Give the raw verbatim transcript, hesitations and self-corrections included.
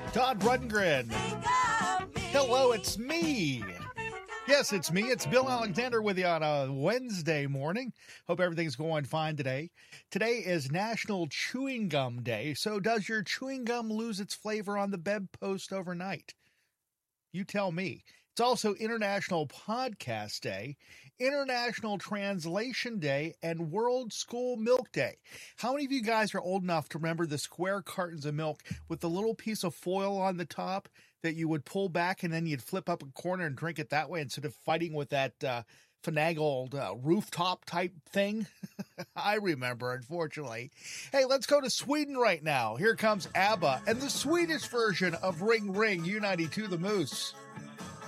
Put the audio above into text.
Todd Rundgren. Hello, it's me. Yes, it's me. It's Bill Alexander with you on a Wednesday morning. Hope everything's going fine today. Today is National Chewing Gum Day. So does your chewing gum lose its flavor on the bedpost overnight? You tell me. It's also International Podcast Day, International Translation Day, and World School Milk Day. How many of you guys are old enough to remember the square cartons of milk with the little piece of foil on the top that you would pull back and then you'd flip up a corner and drink it that way instead of fighting with that uh, finagled uh, rooftop type thing? I remember, unfortunately. Hey, let's go to Sweden right now. Here comes ABBA and the Swedish version of Ring Ring U ninety-two The Moose.